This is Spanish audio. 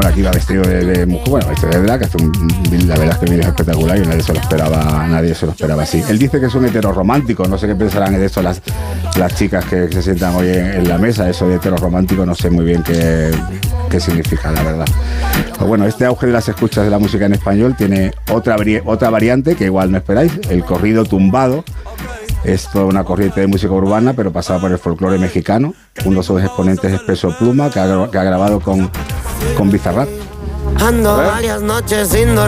aquí va vestido de mujer, bueno, vestido de drag, la verdad es que el vídeo es espectacular y nadie se lo esperaba así. Él dice que es un heteroromántico, no sé qué pensarán de eso las chicas que se sientan hoy en la mesa, eso de heteroromántico no sé muy bien qué significa, la verdad. Pero bueno, este auge de las escuchas de la música en español tiene otra variante que igual no esperáis, el corrido tumbado. Es toda una corriente de música urbana, pero pasada por el folclore mexicano. Uno de sus exponentes es Peso Pluma, que ha grabado con Bizarrap. Ando varias noches sin dormir.